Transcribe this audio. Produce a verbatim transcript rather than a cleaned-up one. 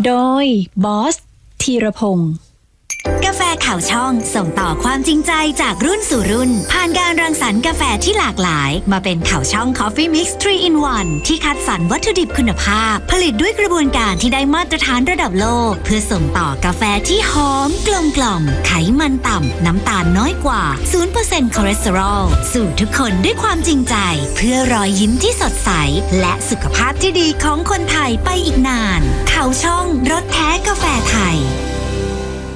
โดยบอสธีรพงศ์กาแฟข่าวช่องส่งต่อความจริงใจจากรุ่นสู่รุ่นผ่านการรังสรรค์กาแฟที่หลากหลายมาเป็นข่าวช่อง Coffee Mix ทรี in วัน ที่คัดสรรวัตถุดิบคุณภาพผลิตด้วยกระบวนการที่ได้มาตรฐานระดับโลกเพื่อส่งต่อกาแฟที่หอมกลมกล่อมไขมันต่ำน้ำตาลน้อยกว่า ศูนย์เปอร์เซ็นต์ คอเลสเตอรอลสู่ทุกคนด้วยความจริงใจเพื่อรอยยิ้มที่สดใสและสุขภาพที่ดีของคนไทยไปอีกนานข่าวช่องรสแท้กาแฟไทย